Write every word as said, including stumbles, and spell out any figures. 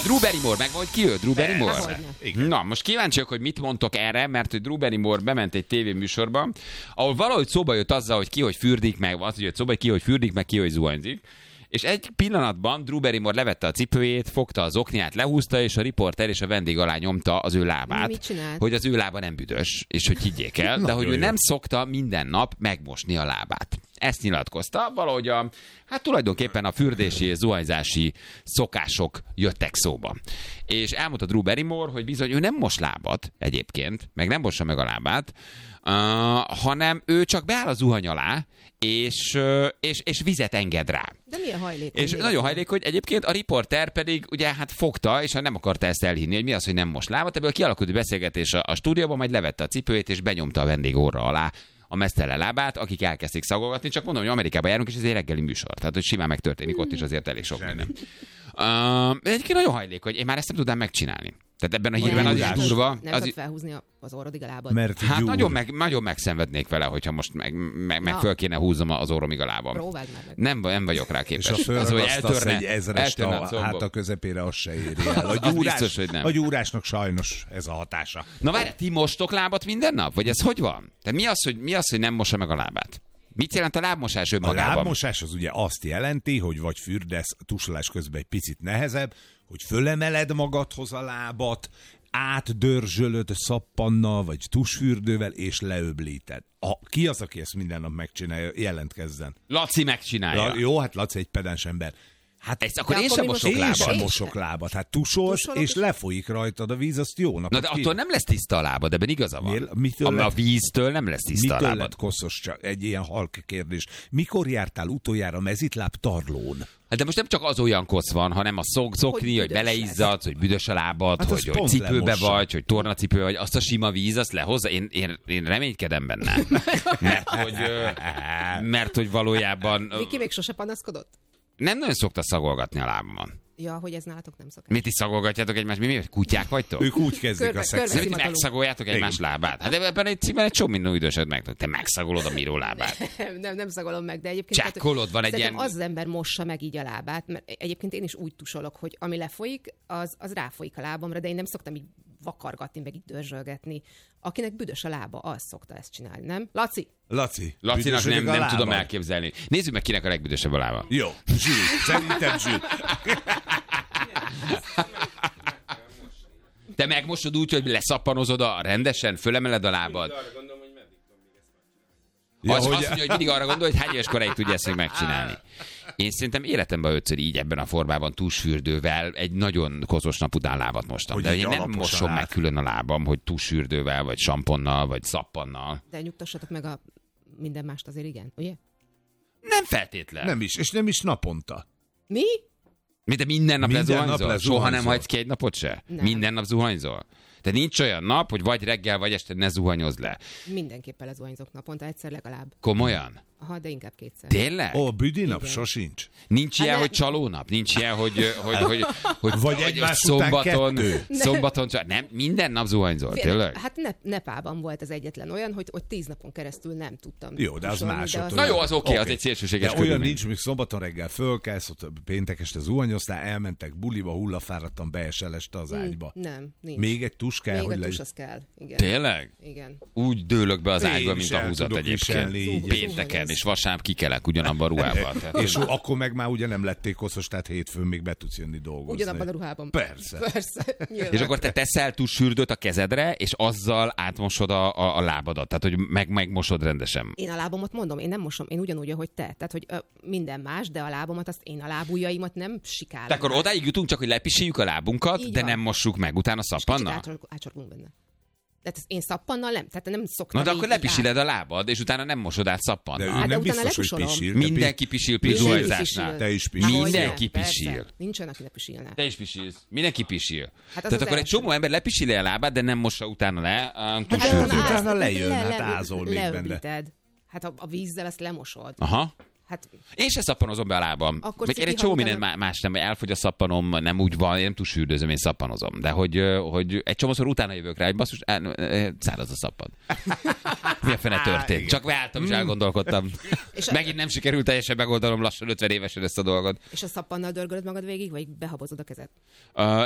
Drew Barrymore, meg vagy ki ő? Drew Barrymore? Igen. Na, most kíváncsiak, hogy mit mondtok erre, mert hogy Drew Barrymore bement egy tévéműsorba, ahol valahogy szóba jött azzal, hogy ki hogy fürdik meg, az jött szóba, hogy ki hogy fürdik meg, ki hogy zuhanyzik. És egy pillanatban Drew Barrymore levette a cipőjét, fogta az okniát, lehúzta, és a riporter és a vendég alá nyomta az ő lábát, Mit csinált? hogy az ő lába nem büdös, és hogy higgyék el, de hogy ő nem szokta minden nap megmosni a lábát. Ezt nyilatkozta, valahogy a, hát tulajdonképpen a fürdési és zuhanyzási szokások jöttek szóba. És elmondta Drew Barrymore, hogy bizony ő nem mos lábat egyébként, meg nem mossa meg a lábát, uh, hanem ő csak beáll a zuhany alá, és, uh, és, és vizet enged rá. De milyen hajlékony? És nagyon hajlékony, egyébként a riporter pedig ugye hát fogta, és nem akarta ezt elhinni, hogy mi az, hogy nem mos lábat. Ebből kialakult egy beszélgetés a, a stúdióban, majd levette a cipőjét, és benyomta a vendég orra alá a mesztele lábát, akik elkezdték szagolgatni, csak mondom, hogy Amerikába járunk, és ez egy reggeli műsor. Tehát, hogy simán megtörténik ott is azért elég sok minden. Uh, egyébként nagyon hajlékony, én már ezt nem tudnám megcsinálni. Tehát ebben a hírben az is durva. Nem az tudod felhúzni az orrodig a lábad. Mert Hát gyúr. nagyon, meg, nagyon megszenvednék vele, hogyha most meg, meg, meg föl kéne húznom az orromig a lábam. Próbáld már meg. Nem, nem vagyok rá képes. És a fölragasztasz egy ezres eltörne a a combot. háta közepére, az se éri el. A, Az gyúrás, biztos, hogy nem. a gyúrásnak sajnos ez a hatása. Na várj, ti mostok lábat minden nap? Vagy ez hogy van? Tehát mi az, hogy, mi az, hogy nem mossa meg a lábát? Mit jelent a lábmosás A önmagában? lábmosás az ugye azt jelenti, hogy vagy fürdesz, tusolás közben egy picit nehezebb, hogy fölemeled magadhoz a lábat, átdörzsölöd szappannal, vagy tusfürdővel, és leöblíted. A, ki az, aki ezt minden nap megcsinálja? Jelentkezzen. Laci megcsinálja. La, jó, hát Laci egy pedens ember. Hát Ez, akkor De én akkor sem mi mosok most- én lábat. sem Én mosok sem. lábat. Hát tusolsz, Tusolok és is. lefolyik rajtad a víz, azt jó napot Na de attól nem lesz tiszta a lábad, ebben igaza van. Miért? Mitől A, a lett- víztől nem lesz tiszta a Mitől lábad. lett koszos? Csak egy ilyen halk kérdés. Mikor jártál utoljára mezitláb tarlón? Hát de most nem csak az olyan kosz van, hanem a szok, szokni, hogy, hogy büdös beleizzadsz, hogy büdös a lábad, Hát az hogy, hogy pont cipőbe lemossa. vagy, hogy tornacipő vagy, azt a sima víz, azt lehozza. Én, én, én reménykedem benne. Mert hogy, ö, mert hogy valójában ö, Viki még sose panaszkodott? nem nagyon szokta szagolgatni a lábamon. Ja, hogy ez nálatok nem szokás. Mit is szagolgatjátok egymást? Mi, mi kutyák vagytok? Ők úgy kezdik Körbe- a szexet. Szerint Szimatalú. megszagoljátok egymás lábát? Hát ebben egy címben egy csomó minden üdöset meg. Te megszagolod a Miró lábát. Nem, nem, nem szagolom meg, de egyébként... tehát, Csekkolod, van egy szerintem ilyen- az az ember mossa meg így a lábát, mert egyébként én is úgy tusolok, hogy ami lefolyik, az, az ráfolyik a lábamra, de én nem szoktam így vakargatni, meg így dörzsölgetni. Akinek büdös a lába, az szokta ezt csinálni, nem? Laci! Laci, Lacinak büdösödik nem, a nem tudom lábad? elképzelni. Nézzük meg, kinek a legbüdösebb a lába. Jó, Zsül, szerintem Zsül. Te megmosod úgy, hogy leszappanozod a rendesen, fölemeled a lábad. Ja, Az hogy- azt mondja, hogy mindig arra gondol, hogy hány éves koráig tudja ezt még megcsinálni. Én szerintem életemben ötször így ebben a formában tusfürdővel egy nagyon kozos nap után lábat mostam. Hogy De így én nem alaposan mosom meg át. külön a lábam, hogy tusfürdővel, vagy samponnal, vagy szappannal. De nyugtassatok meg a minden mást azért igen, ugye? Nem feltétlen. Nem is, és nem is naponta. Mi? Mi, de minden nap Minden lezuhanyzol? nap Soha nem lezuhanyzol. hagysz ki egy napot se? Nem. Minden nap zuhanyzol? De nincs olyan nap, hogy vagy reggel, vagy este ne zuhanyozz le. Mindenképpen lezuhanyzok naponta, egyszer legalább. Komolyan? Aha, de inkább kétszer. Tényleg? Ó, büdinap Igen. sosincs. Nincs ilyen, Hát hogy ne- csalónap? Nincs ilyen, hogy, hogy, hogy, hogy, Vagy hogy egymás után szombaton, kettő? szombaton, csak- nem, minden nap zuhanyzol, tényleg? Hát ne, Nepában volt az egyetlen olyan, hogy, hogy tíz napon keresztül nem tudtam. Jó, de az tusolni, másodtól. Na jó, az oké, okay, az Oké. egy szélsőséges De olyan körülmény. nincs, még szombaton reggel fölkelsz, ott péntek este zuhanyoztál, elmentek buliba, hullafáradtan beesel este az ágyba. Nem, nincs. Még egy tus kell, Még hogy a legyen. tus az kell. Igen. Tényleg? Igen. Úgy dőlök be az Én ágyba, is mint a el húzat tudok viselni egyébként. így. Pénteken és vasárnap kikelek ugyanabban a ruhában. Tehát- És akkor meg már ugye nem lették koszos, tehát hétfőn még be tudsz jönni dolgozni. Ugyanabban a ruhában. Persze. Persze. Nyilván. És akkor te teszel tusfürdőt a kezedre, és azzal átmosod a, a, a lábadat. Tehát, hogy meg, megmosod rendesen. Én a lábamat mondom, én nem mosom, én ugyanúgy, ahogy te. Tehát, hogy ö, minden más, de a lábamat, azt én a lábujjaimat nem sikálom. De akkor át. odáig jutunk csak, hogy lepisiljük a lábunkat, Így de van. nem mossuk meg. Utána Kicsit szappannal? átsorog- átsorgunk benne. Tehát ezt én szappannal nem, tehát nem szoktam. Na de így- akkor így lepisiled a lábad, és utána nem mosod át De szappannal. ő Hát, de nem utána biztos, hogy letusolom. pisil. Te Mindenki pisil pizzóhajzásnál. Te is pisilsz. Mindenki Persze, pisil. Nincs olyan, aki ne pisilne. Te is pisilsz. Mindenki pisil. Hát az Tehát az akkor egy első. csomó ember lepisili a lábát, de nem mossa utána le a Hát tusfürdőt. utána utána utána azt- lejön, le- hát le- ázol még benne. leöblíted. Hát a, a vízzel azt lemosod. Aha. Hát Én se szappanozom be a lábam. Akkor Meg én egy Ciki, csomó ha minden utána- má- más nem, elfogy a szappanom, nem úgy van, én nem tusfürdőzöm, én szappanozom. De hogy, ö, hogy egy csomószor utána jövök rá, hogy basszus, á, ö, száraz a szappan. Mi a fene történt? igen. Csak beálltam és elgondolkodtam. És a- Megint nem sikerült teljesen megoldanom lassan ötven évesen ezt a dolgot. és a szappannal dörgölöd magad végig, vagy behabozod a kezed? Uh,